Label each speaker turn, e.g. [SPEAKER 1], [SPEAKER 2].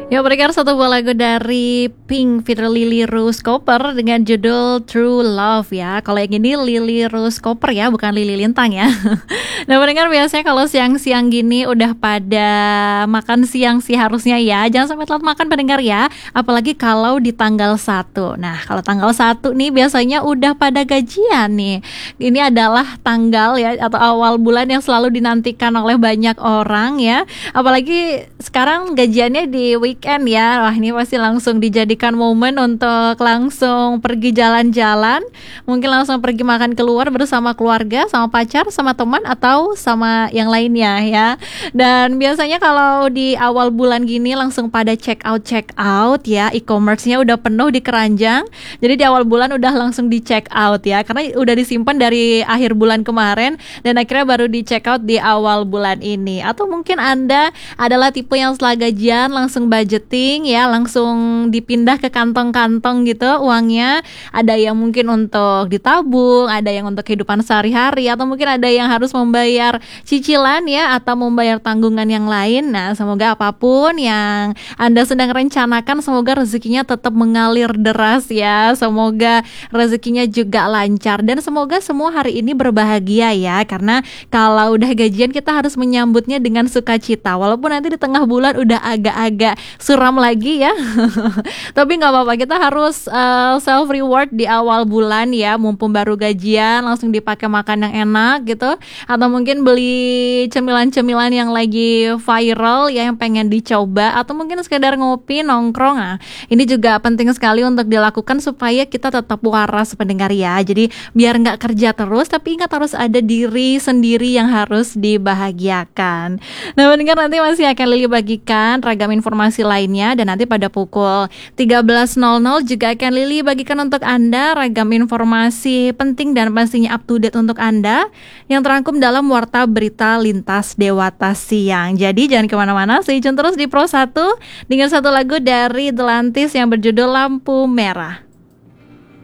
[SPEAKER 1] Ya, pendengar, satu buah lagu dari Pink feat. Lily Rose Cooper dengan judul True Love ya. Kalau yang ini Lily Rose Cooper ya, bukan Lily Lintang ya. Nah, pendengar, biasanya kalau siang-siang gini udah pada makan siang sih harusnya ya. Jangan sampai telat makan, pendengar ya. Apalagi kalau di tanggal 1. Nah, kalau tanggal 1 nih biasanya udah pada gajian nih. Ini adalah tanggal ya atau awal bulan yang selalu dinantikan oleh banyak orang ya. Apalagi sekarang gajiannya di weekend ya. Wah, ini pasti langsung dijadikan momen untuk langsung pergi jalan-jalan. Mungkin langsung pergi makan keluar bersama keluarga, sama pacar, sama teman, atau sama yang lainnya ya. Dan biasanya kalau di awal bulan gini langsung pada check out ya. E-commerce-nya udah penuh di keranjang. Jadi di awal bulan udah langsung di check out ya. Karena udah disimpan dari akhir bulan kemarin dan akhirnya baru di check out di awal bulan ini. Atau mungkin Anda adalah tipe yang setelah gajian langsung budgeting ya, langsung dipindah ke kantong-kantong gitu uangnya. Ada yang mungkin untuk ditabung, ada yang untuk kehidupan sehari-hari, atau mungkin ada yang harus membayar cicilan ya, atau membayar tanggungan yang lain. Nah, semoga apapun yang Anda sedang rencanakan, semoga rezekinya tetap mengalir deras ya. Semoga rezekinya juga lancar dan semoga semua hari ini berbahagia ya. Karena kalau udah gajian kita harus menyambutnya dengan sukacita. Walaupun nanti di tengah bulan udah agak-agak suram lagi ya. Tapi nggak apa-apa, kita harus self reward di awal bulan ya, mumpung baru gajian langsung dipakai makan yang enak gitu, atau mungkin beli cemilan-cemilan yang lagi viral ya, yang pengen dicoba, atau mungkin sekedar ngopi nongkrong. Nah, ini juga penting sekali untuk dilakukan supaya kita tetap waras, pendengar ya. Jadi biar nggak kerja terus, tapi ingat harus ada diri sendiri yang harus dibahagiakan. Nah, pendengar, nanti masih akan Lili bagikan ragam informasi lainnya, dan nanti pada pukul 13.00 juga akan Lili bagikan untuk Anda ragam informasi penting dan pastinya up to date untuk Anda yang terangkum dalam Warta Berita Lintas Dewata Siang. Jadi jangan kemana-mana, stay tune terus di Pro 1 dengan satu lagu dari The Lantis yang berjudul Lampu Merah.